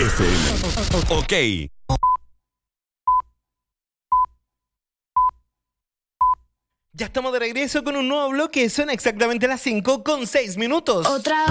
FM. Ok. Ya estamos de regreso con un nuevo bloque. Son exactamente las 5:06. Otra